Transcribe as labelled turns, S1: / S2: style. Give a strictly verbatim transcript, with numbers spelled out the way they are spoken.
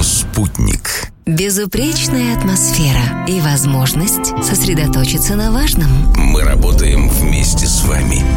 S1: «Спутник».
S2: Безупречная атмосфера и возможность сосредоточиться на важном.
S1: Мы работаем вместе с вами.